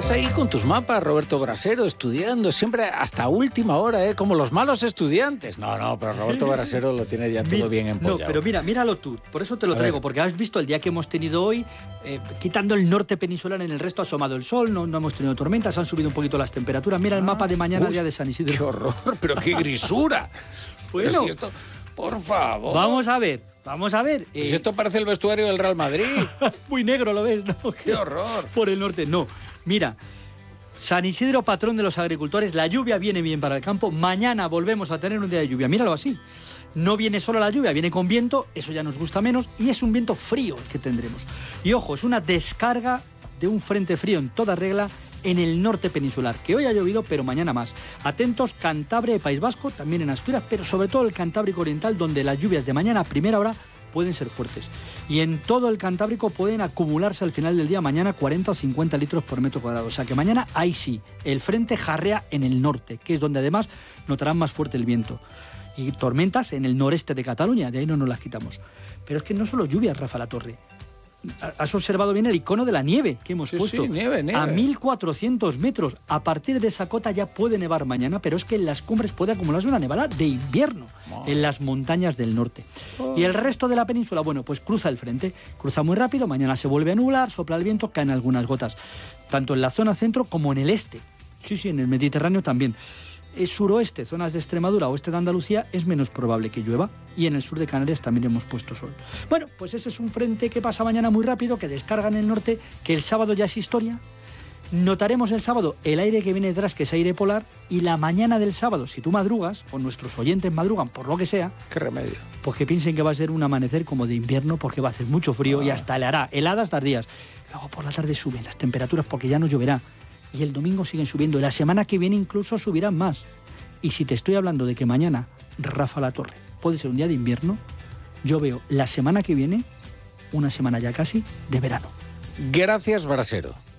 estás ahí con tus mapas, Roberto Brasero, estudiando, siempre hasta última hora, como los malos estudiantes. No, pero Roberto Brasero lo tiene ya todo bien empollado. No, pero míralo tú, por eso te lo traigo, porque has visto el día que hemos tenido hoy, quitando el norte peninsular, en el resto ha asomado el sol, no hemos tenido tormentas, han subido un poquito las temperaturas. Mira el mapa de mañana, día de San Isidro. ¡Qué horror! ¡Pero qué grisura! Bueno, pero si esto, por favor. Vamos a ver. Si esto parece el vestuario del Real Madrid. Muy negro, ¿lo ves? ¿No? ¡Qué horror! Por el norte, no. Mira, San Isidro, patrón de los agricultores, la lluvia viene bien para el campo. Mañana volvemos a tener un día de lluvia. Míralo así. No viene solo la lluvia, viene con viento, eso ya nos gusta menos, y es un viento frío el que tendremos. Y ojo, es una descarga de un frente frío en toda regla en el norte peninsular, que hoy ha llovido, pero mañana más. Atentos, Cantabria y País Vasco, también en Asturias, pero sobre todo el Cantábrico Oriental, donde las lluvias de mañana a primera hora pueden ser fuertes. Y en todo el Cantábrico pueden acumularse al final del día mañana 40 o 50 litros por metro cuadrado. O sea que mañana ahí sí, el frente jarrea en el norte, que es donde además notarán más fuerte el viento. Y tormentas en el noreste de Cataluña, de ahí no nos las quitamos. Pero es que no solo lluvias, Rafa Latorre. Has observado bien el icono de la nieve que hemos puesto. Sí, nieve. A 1.400 metros. A partir de esa cota ya puede nevar mañana, pero es que en las cumbres puede acumularse una nevada de invierno en las montañas del norte. Y el resto de la península, bueno, pues cruza el frente. Cruza muy rápido, mañana se vuelve a nublar, sopla el viento, caen algunas gotas. Tanto en la zona centro como en el este. Sí, en el Mediterráneo también. Suroeste, zonas de Extremadura, oeste de Andalucía, es menos probable que llueva, y en el sur de Canarias también hemos puesto sol. Bueno, pues ese es un frente que pasa mañana muy rápido, que descarga en el norte, que el sábado ya es historia. Notaremos el sábado el aire que viene detrás, que es aire polar, y la mañana del sábado, si tú madrugas, o nuestros oyentes madrugan, por lo que sea, qué remedio, pues que piensen que va a ser un amanecer como de invierno, porque va a hacer mucho frío y hasta le hará heladas tardías. Luego por la tarde suben las temperaturas porque ya no lloverá. Y el domingo siguen subiendo. Y la semana que viene incluso subirán más. Y si te estoy hablando de que mañana, Rafa Latorre, puede ser un día de invierno, yo veo la semana que viene una semana ya casi de verano. Gracias, Brasero.